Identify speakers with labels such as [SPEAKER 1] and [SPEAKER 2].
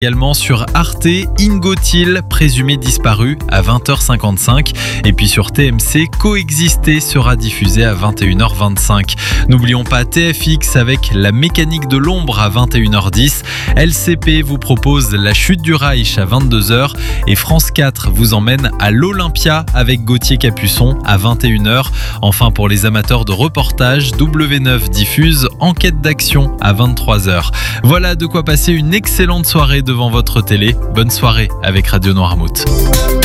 [SPEAKER 1] Également sur Arte, Ingo Thiel, présumé disparu à 20h55. Et puis sur TMC, Coexister sera diffusé à 21h25. N'oublions pas TFX avec La mécanique de l'ombre à 21h10. LCP vous propose La chute du Reich à 22h. Et France 4 vous emmène à l'Olympia avec Gauthier Capuçon à 21h. Enfin, pour les amateurs de reportage, W9 diffuse Enquête d'action à 23h. Voilà de quoi passer une excellente soirée devant votre télé. Bonne soirée avec Radio Noirmouth.